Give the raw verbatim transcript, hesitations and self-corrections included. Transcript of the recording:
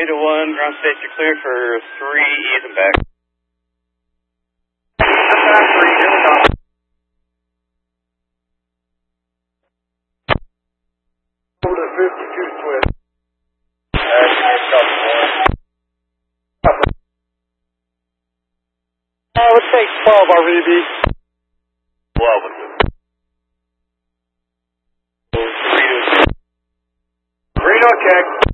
to one, ground station cleared for three E's and back. Back three, here we go. Over to fifty-two twist. I would take twelve R V B. twelve. Reno check.